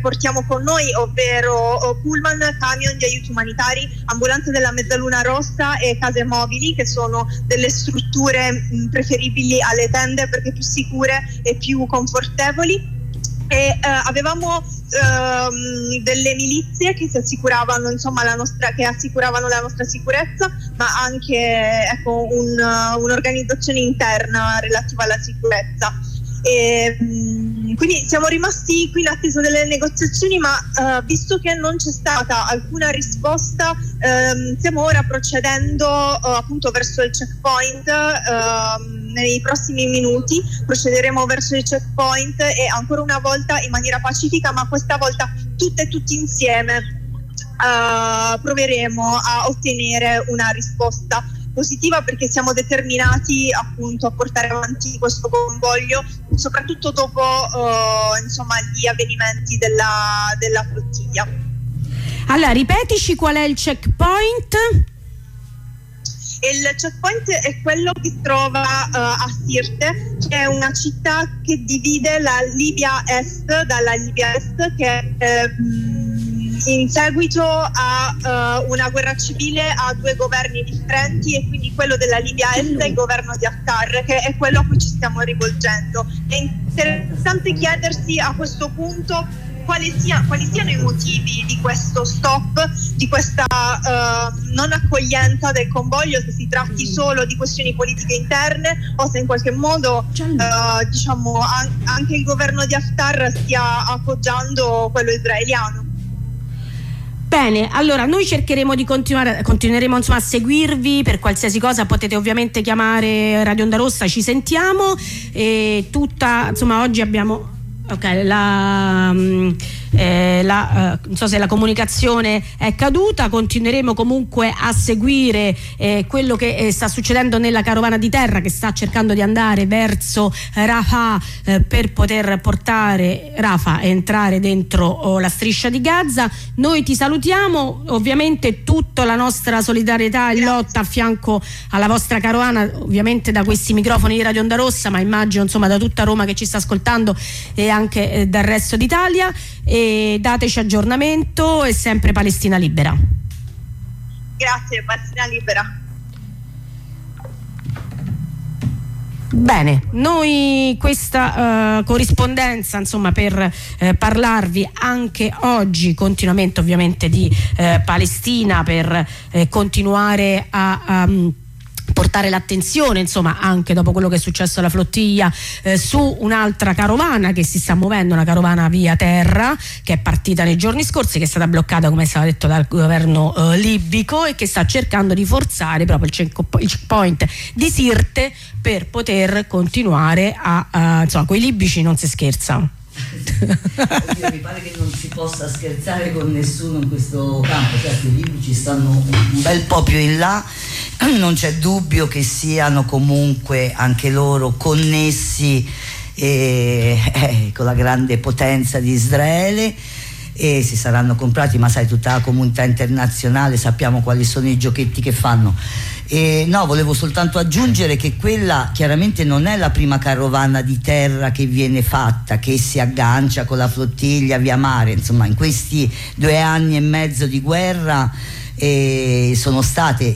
portiamo con noi, ovvero pullman, camion di aiuti umanitari, ambulanze della Mezzaluna Rossa e case mobili, che sono delle strutture preferibili alle tende perché più sicure e più confortevoli. E avevamo delle milizie che si assicuravano, insomma, che assicuravano la nostra sicurezza, ma anche un'organizzazione interna relativa alla sicurezza. E quindi siamo rimasti qui in attesa delle negoziazioni, ma visto che non c'è stata alcuna risposta, stiamo ora procedendo appunto verso il checkpoint. Nei prossimi minuti procederemo verso il checkpoint e ancora una volta in maniera pacifica, ma questa volta tutti insieme proveremo a ottenere una risposta positiva, perché siamo determinati appunto a portare avanti questo convoglio, soprattutto dopo gli avvenimenti della flottiglia. Allora, ripetici qual è il checkpoint? Il checkpoint è quello che si trova a Sirte, che è una città che divide la Libia Est dalla Libia Est, che in seguito a una guerra civile ha due governi differenti, e quindi quello della Libia Est è il governo di Haftar, che è quello a cui ci stiamo rivolgendo. È interessante chiedersi a questo punto quali siano i motivi di questo stop, di questa non accoglienza del convoglio, se si tratti solo di questioni politiche interne o se in qualche modo anche il governo di Haftar stia appoggiando quello israeliano. Bene, allora noi cercheremo di continueremo insomma a seguirvi per qualsiasi cosa. Potete ovviamente chiamare Radio Onda Rossa, ci sentiamo, e oggi abbiamo non so se la comunicazione è caduta. Continueremo comunque a seguire quello che sta succedendo nella carovana di terra che sta cercando di andare verso Rafah per poter portare Rafah a entrare dentro la striscia di Gaza. Noi ti salutiamo, ovviamente tutta la nostra solidarietà e lotta a fianco alla vostra carovana, ovviamente da questi microfoni di Radio Onda Rossa, ma immagino insomma da tutta Roma che ci sta ascoltando e anche dal resto d'Italia. E dateci aggiornamento, e sempre Palestina libera. Grazie, Palestina libera. Bene, noi questa corrispondenza insomma per parlarvi anche oggi continuamente ovviamente di Palestina, per continuare a portare l'attenzione insomma anche dopo quello che è successo alla flottiglia su un'altra carovana che si sta muovendo, una carovana via terra che è partita nei giorni scorsi, che è stata bloccata, come è stato detto, dal governo libico, e che sta cercando di forzare proprio il checkpoint di Sirte per poter continuare insomma, coi libici non si scherza. Oddio, mi pare che non si possa scherzare con nessuno in questo campo. Certo, i libici stanno un bel po' più in là, non c'è dubbio che siano comunque anche loro connessi con la grande potenza di Israele, e si saranno comprati, ma sai, tutta la comunità internazionale sappiamo quali sono i giochetti che fanno. No, volevo soltanto aggiungere che quella chiaramente non è la prima carovana di terra che viene fatta, che si aggancia con la flottiglia via mare. Insomma, in questi 2 anni e mezzo di guerra sono stati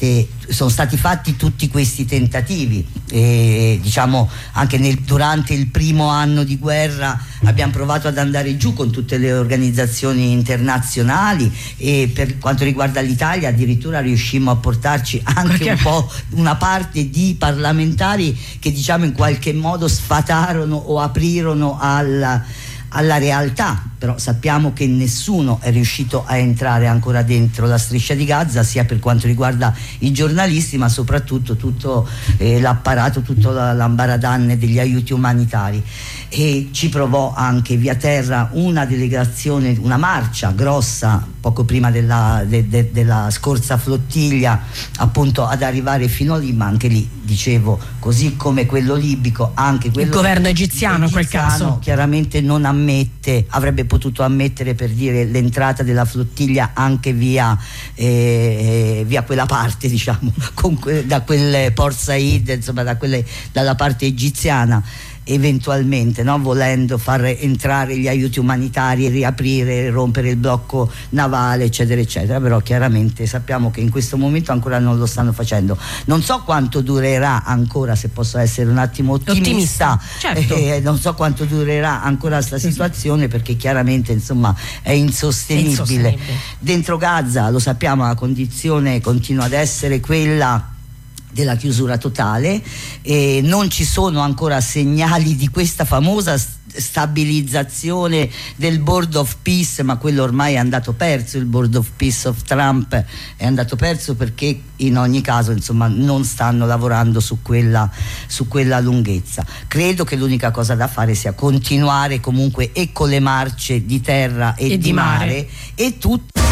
fatti tutti questi tentativi, diciamo anche durante il primo anno di guerra abbiamo provato ad andare giù con tutte le organizzazioni internazionali, e per quanto riguarda l'Italia addirittura riuscimmo a portarci anche un po' una parte di parlamentari che diciamo in qualche modo sfatarono o aprirono alla realtà, però sappiamo che nessuno è riuscito a entrare ancora dentro la striscia di Gaza, sia per quanto riguarda i giornalisti, ma soprattutto tutto l'apparato, tutto l'ambaradan degli aiuti umanitari. E ci provò anche via terra una delegazione, una marcia grossa poco prima della scorsa flottiglia, appunto ad arrivare fino lì, ma anche lì, dicevo, così come quello libico, anche quello il governo egiziano in quel caso chiaramente non avrebbe potuto ammettere, per dire, l'entrata della flottiglia anche via quella parte, diciamo, da quel Port Said, insomma dalla parte egiziana. eventualmente, no? Volendo far entrare gli aiuti umanitari, riaprire, rompere il blocco navale, eccetera eccetera, però chiaramente sappiamo che in questo momento ancora non lo stanno facendo. Non so quanto durerà ancora, se posso essere un attimo ottimista. Certo. Non so quanto durerà ancora questa situazione, perché chiaramente insomma è insostenibile. Dentro Gaza, lo sappiamo, la condizione continua ad essere quella della chiusura totale, e non ci sono ancora segnali di questa famosa stabilizzazione del Board of Peace, ma quello ormai è andato perso. Il Board of Peace of Trump è andato perso, perché in ogni caso insomma non stanno lavorando su quella lunghezza. Credo che l'unica cosa da fare sia continuare comunque e con le marce di terra e di mare e tutto.